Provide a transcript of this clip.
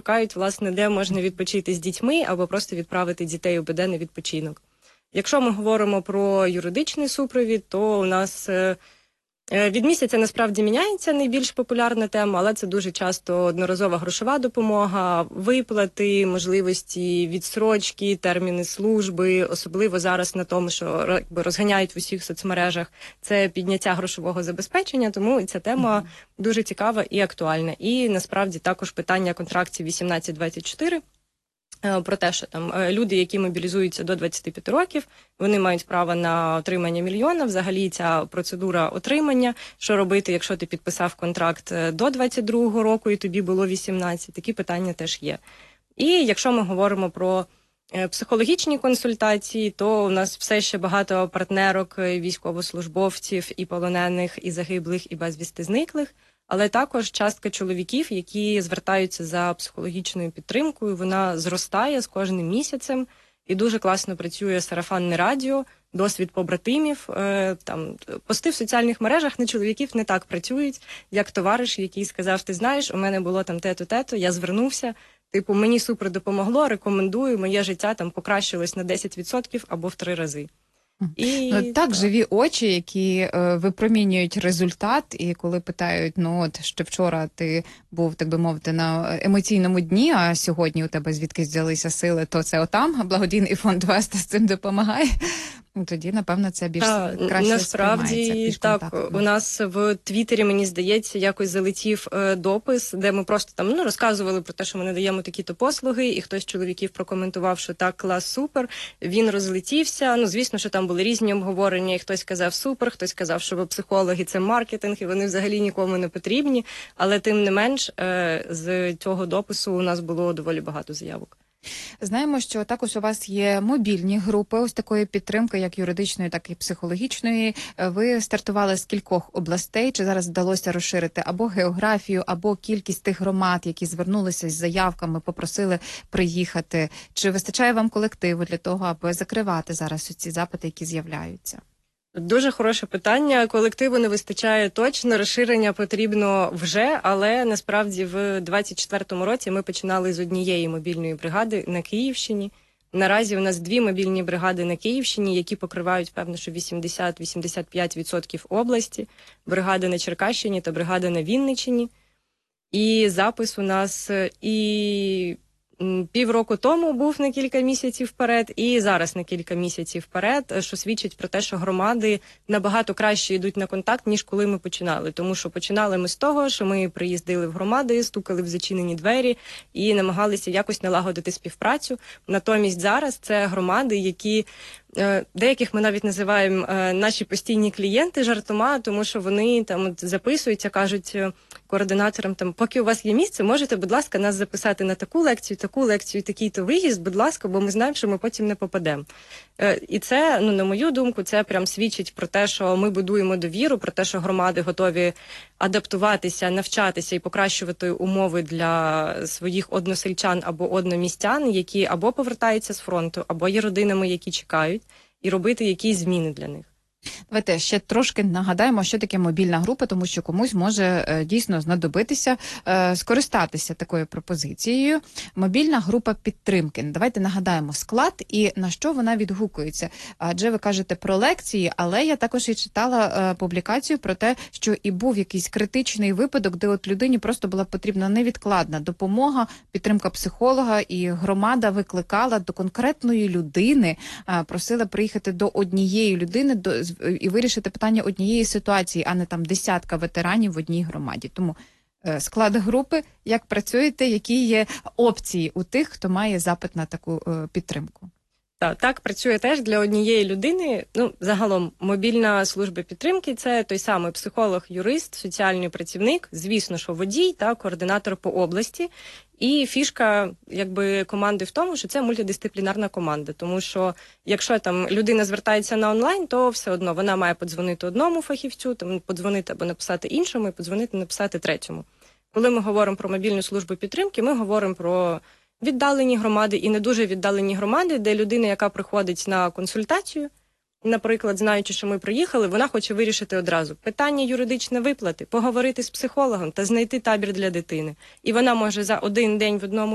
шукають, власне, де можна відпочити з дітьми або просто відправити дітей у УБД на відпочинок. Якщо ми говоримо про юридичний супровід, то у нас від місяця насправді міняється найбільш популярна тема, але це дуже часто одноразова грошова допомога, виплати, можливості відстрочки, терміни служби, особливо зараз на тому, що розганяють в усіх соцмережах, це підняття грошового забезпечення, тому ця тема дуже цікава і актуальна. І насправді також питання контрактів 18-24, про те, що там люди, які мобілізуються до 25 років, вони мають право на отримання мільйона. Взагалі ця процедура отримання, що робити, якщо ти підписав контракт до 22-го року і тобі було 18, такі питання теж є. І якщо ми говоримо про психологічні консультації, то у нас все ще багато партнерок, військовослужбовців, і полонених, і загиблих, і безвісти зниклих. Але також частка чоловіків, які звертаються за психологічною підтримкою, вона зростає з кожним місяцем. І дуже класно працює сарафанне радіо, досвід побратимів. Там пости в соціальних мережах на чоловіків не так працюють, як товариш, який сказав: ти знаєш, у мене було там те-то, я звернувся, типу, мені супер допомогло, рекомендую, моє життя там покращилось на 10% або в 3 рази. І так, живі очі, які випромінюють результат, і коли питають, ну от ще вчора ти був, так би мовити, на емоційному дні, а сьогодні у тебе звідки взялися сили, то це отам, благодійний фонд Веста з цим допомагає. Тоді, напевно, це більш краще насправді, так, у нас в Твіттері, мені здається, якось залетів допис, де ми просто там розказували про те, що ми надаємо такі-то послуги, і хтось з чоловіків прокоментував, що так, клас, супер, він розлетівся. Звісно, що там були різні обговорення, і хтось казав супер, хтось казав, що психологи – це маркетинг, і вони взагалі нікому не потрібні, але тим не менш, з цього допису у нас було доволі багато заявок. Знаємо, що також у вас є мобільні групи ось такої підтримки, як юридичної, так і психологічної. Ви стартували з кількох областей. Чи зараз вдалося розширити або географію, або кількість тих громад, які звернулися з заявками, попросили приїхати? Чи вистачає вам колективу для того, аби закривати зараз ці запити, які з'являються? Дуже хороше питання. Колективу не вистачає точно, розширення потрібно вже, але насправді в 24-му році ми починали з однієї мобільної бригади на Київщині. Наразі у нас 2 мобільні бригади на Київщині, які покривають, певно, що 80-85% області. Бригада на Черкащині та бригада на Вінниччині. І запис у нас і півроку тому був на кілька місяців вперед, і зараз на кілька місяців вперед, що свідчить про те, що громади набагато краще йдуть на контакт, ніж коли ми починали. Тому що починали ми з того, що ми приїздили в громади, стукали в зачинені двері і намагалися якось налагодити співпрацю. Натомість зараз це громади, які деяких ми навіть називаємо наші постійні клієнти жартома, тому що вони там записуються, кажуть координаторам, там, поки у вас є місце, можете, будь ласка, нас записати на таку лекцію, такий-то виїзд, будь ласка, бо ми знаємо, що ми потім не попадемо. І це, на мою думку, це прям свідчить про те, що ми будуємо довіру, про те, що громади готові адаптуватися, навчатися і покращувати умови для своїх односельчан або одномістян, які або повертаються з фронту, або є родинами, які чекають, і робити якісь зміни для них. Давайте ще трошки нагадаємо, що таке мобільна група, тому що комусь може дійсно знадобитися скористатися такою пропозицією. Мобільна група підтримки. Давайте нагадаємо склад і на що вона відгукується. Адже ви кажете про лекції, але я також і читала публікацію про те, що і був якийсь критичний випадок, де от людині просто була потрібна невідкладна допомога, підтримка психолога, і громада викликала до конкретної людини, просила приїхати до однієї людини, і вирішити питання однієї ситуації, а не там десятка ветеранів в одній громаді. Тому склад групи, як працюєте, які є опції у тих, хто має запит на таку підтримку? Так, працює теж для однієї людини. Загалом, мобільна служба підтримки – це той самий психолог, юрист, соціальний працівник, звісно, що водій та координатор по області. І фішка команди в тому, що це мультидисциплінарна команда, тому що якщо там людина звертається на онлайн, то все одно вона має подзвонити одному фахівцю, там подзвонити або написати іншому, і подзвонити, написати третьому. Коли ми говоримо про мобільну службу підтримки, ми говоримо про віддалені громади і не дуже віддалені громади, де людина, яка приходить на консультацію, наприклад, знаючи, що ми приїхали, вона хоче вирішити одразу питання юридичної виплати, поговорити з психологом та знайти табір для дитини. І вона може за один день в одному